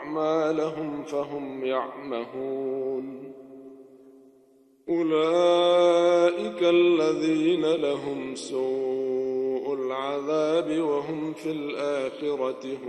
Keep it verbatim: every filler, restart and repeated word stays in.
أعمالهم فهم يعمهون. أولئك الذين لهم سوء العذاب وهم في الآخرة